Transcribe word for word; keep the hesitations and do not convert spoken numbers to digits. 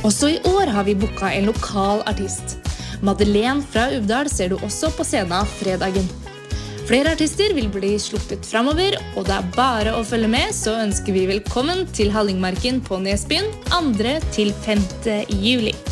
Også i år har vi booket en lokal artist. Madeleine fra Uvdal ser du også på scenen fredagen. Flere artister vil bli sluppet fremover, og det er bare å følge med, så ønsker vi velkommen til Hallingmarken på Nesbyen andre til femte juli.